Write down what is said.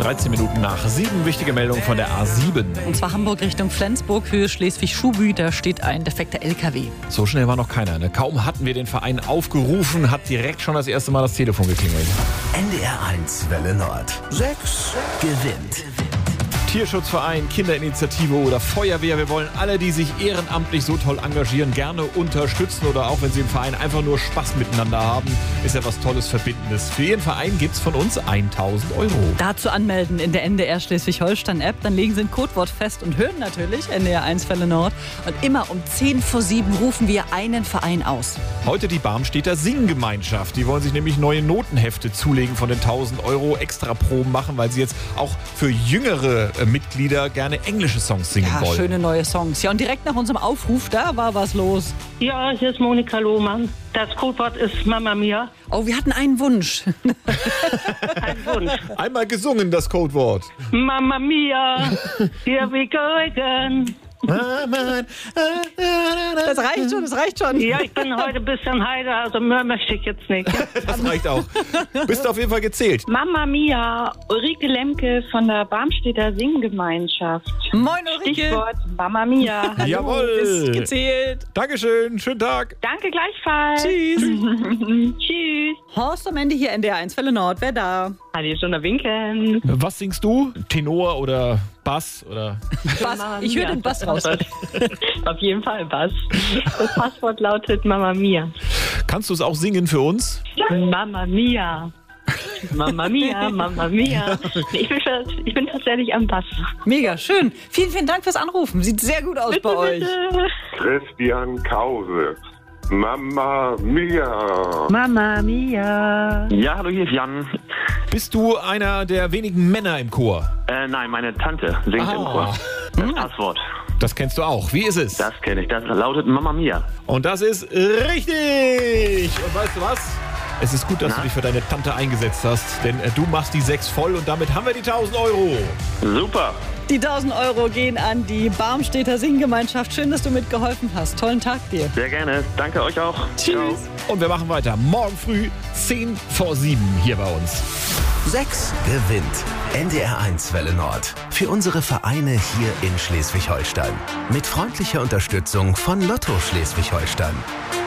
13 Minuten nach 7. Wichtige Meldung von der A7. Und zwar Hamburg Richtung Flensburg, Höhe Schleswig-Schuhbü, da steht ein defekter LKW. So schnell war noch keiner. Ne? Kaum hatten wir den Verein aufgerufen, hat direkt schon das erste Mal das Telefon geklingelt. NDR 1 Welle Nord. 6 gewinnt. Tierschutzverein, Kinderinitiative oder Feuerwehr. Wir wollen alle, die sich ehrenamtlich so toll engagieren, gerne unterstützen oder auch wenn sie im Verein einfach nur Spaß miteinander haben, ist ja was Tolles, Verbindendes. Für jeden Verein gibt's von uns 1.000 €. Dazu anmelden in der NDR Schleswig-Holstein-App, dann legen Sie ein Codewort fest und hören natürlich NDR 1 Welle Nord. Und immer um 10 vor 7 rufen wir einen Verein aus. Heute die Barmstedter Singgemeinschaft. Die wollen sich nämlich neue Notenhefte zulegen von den 1.000 € Extraproben machen, weil sie jetzt auch für jüngere Mitglieder gerne englische Songs singen Ja, wollen. schöne neue Songs. Ja, und direkt nach unserem Aufruf, da war was los. Ja, hier ist Monika Lohmann. Das Codewort ist Mama Mia. Oh, wir hatten einen Wunsch. Ein Wunsch. Einmal gesungen, das Codewort. Mama Mia, here we go again. Das reicht schon. Ja, ich bin heute ein bisschen heider, also mehr möchte ich jetzt nicht. Das reicht auch. Bist auf jeden Fall gezählt. Mama Mia, Ulrike Lemke von der Barmstedter Singgemeinschaft. Moin Ulrike. Stichwort Mama Mia. Hallo. Jawohl. Ist gezählt. Dankeschön, schönen Tag. Danke gleichfalls. Tschüss. Tschüss. Horst am Ende hier NDR 1 Welle Nord. Wer da? Halli, schon winken. Was singst du? Tenor oder Bass? Oder? Bass. Ich höre den Bass raus. Auf jeden Fall Bass. Das Passwort lautet Mama Mia. Kannst du es auch singen für uns? Mama Mia. Mama Mia, Mama Mia. Ich bin tatsächlich am Bass. Mega schön. Vielen, vielen Dank fürs Anrufen. Sieht sehr gut aus bei euch. Christian Krause. Mama Mia. Mama Mia. Ja, hallo, hier ist Jan. Bist du einer der wenigen Männer im Chor? Nein, meine Tante singt im Chor. Das Passwort. Das kennst du auch. Wie ist es? Das kenne ich. Das lautet Mama Mia. Und das ist richtig. Und weißt du was? Es ist gut, dass du dich für deine Tante eingesetzt hast, denn du machst die 6 voll und damit haben wir die 1.000 €. Super. Die 1.000 € gehen an die Barmstedter Singgemeinschaft. Schön, dass du mitgeholfen hast. Tollen Tag dir. Sehr gerne. Danke euch auch. Tschüss. Ciao. Und wir machen weiter. Morgen früh 10 vor 7 hier bei uns. 6 gewinnt. NDR 1 Welle Nord. Für unsere Vereine hier in Schleswig-Holstein. Mit freundlicher Unterstützung von Lotto Schleswig-Holstein.